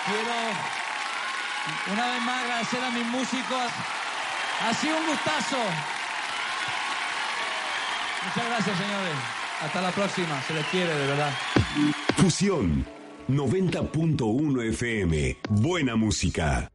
Quiero una vez más agradecer a mis músicos. Ha sido un gustazo. Muchas gracias, señores. Hasta la próxima. Se les quiere, de verdad. Fusión 90.1 FM. Buena música.